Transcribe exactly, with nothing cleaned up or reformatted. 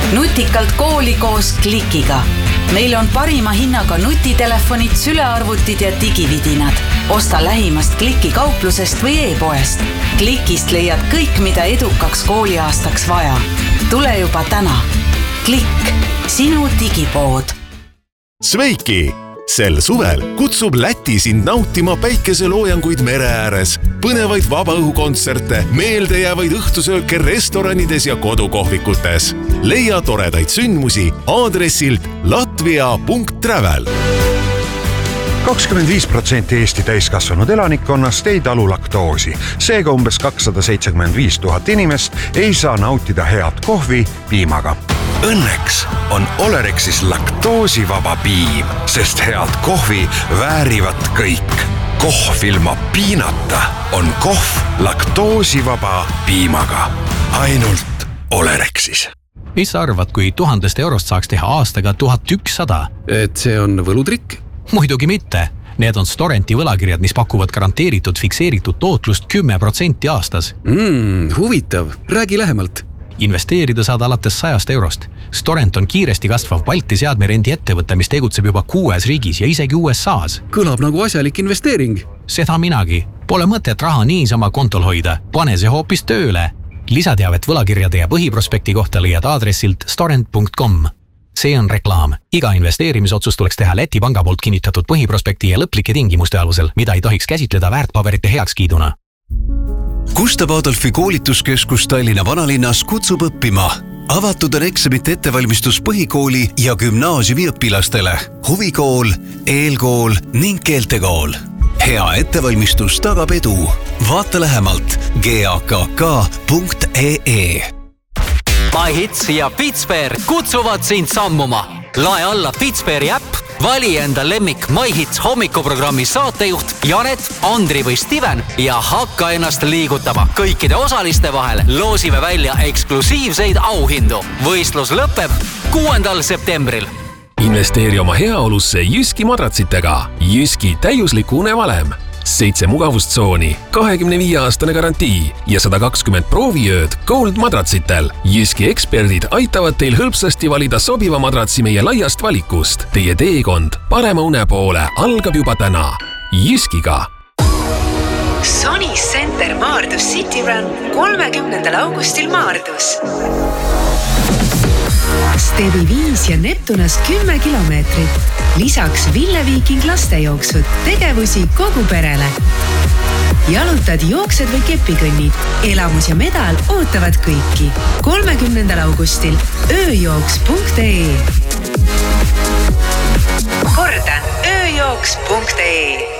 Nutikalt kooli koos Klikiga. Meil on parima hinnaga nutitelefonid, sülearvutid ja digividinad. Osta lähimast Kliki kauplusest või e-poest. Klikist leiad kõik, mida edukaks kooliaastaks vaja. Tule juba täna. Klikk, sinu digipood. Sveiki! Sel suvel kutsub Läti sind nautima päikeseloojanguid mere ääres, põnevaid vabaõhukontserte, meeldejäävaid õhtusööke restoranides ja kodukohvikutes. Leia toredaid sündmusi aadressilt latvia punkt travel. kakskümmend viis protsenti Eesti täiskasvanud elanikkonnast ei talu laktoosi. Seega umbes kakssada seitsekümmend viis tuhat inimest ei saa nautida head kohvi piimaga. Õnneks on Olerexis laktoosivaba piim, sest head kohvi väärivad kõik. Kohv ilma piinata on kohv laktoosivaba piimaga. Ainult Olerexis. Mis sa arvad, kui tuhandest eurost saaks teha aastaga tuhat ükssada? Et see on võlutrikk? Muidugi mitte. Need on Storenti võlakirjad, mis pakuvad garanteeritud fikseeritud tootlust kümme protsenti aastas. Mm, huvitav. Räägi lähemalt. Investeerida saad alates sajast eurost. Storent on kiiresti kasvav Balti seadmerendi ettevõte, mis tegutseb juba kuues riigis ja isegi U S A's. Kõlab nagu asjalik investeering. Seda minagi. Pole mõtet raha niisama kontol hoida. Pane see hoopis tööle. Lisateavet võlakirjade ja põhiprospekti kohta leiad aadressilt storent punkt com. See on reklaam. Iga investeerimisotsust tuleks teha Läti panga poolt kinnitatud põhiprospekti ja lõplike tingimuste alusel, mida ei tohiks käsitleda väärtpaberite heakskiiduna. Gustav Adolfi koolituskeskus Tallinna vanalinnas kutsub õppima. Avatud on eksamite ettevalmistus põhikooli ja gümnaasiumi õpilastele. Huvikool, eelkool ning keeltekool. Hea ettevalmistus tagab edu. Vaata lähemalt g a k k punkt e e. MyHits ja Fitsper kutsuvad sind sammuma. Lae alla Fitsperi äpp, vali enda lemmik MyHits hommikuprogrammi saatejuht Janet, Andri või Steven ja hakka ennast liigutama. Kõikide osaliste vahel loosime välja eksklusiivseid auhindu. Võistlus lõpeb kuuendal septembril. Investeeri oma heaolusse Jyski madratsitega. Jyski täiusliku unevalem. Seitse mugavustsooni, kahekümne viie aastane garantii ja sada kakskümmend prooviööd Gold madratsitel. Jyski eksperdid aitavad teil hõlpsasti valida sobiva madratsi meie laiast valikust. Teie teekond parema une poole algab juba täna. Jyskiga. Sony Center Maardus City Run kolmekümnendal augustil Maardus. Stevi viis ja Neptunas kümme kilomeetrit. Lisaks Ville Viiking lastejooksud, tegevusi kogu perele. Jalutad, jooksed või kepikõnnid. Elamus ja medal ootavad kõiki. kolmekümnendal augustil ööjooks punkt e e. Kordan, ööjooks punkt e e.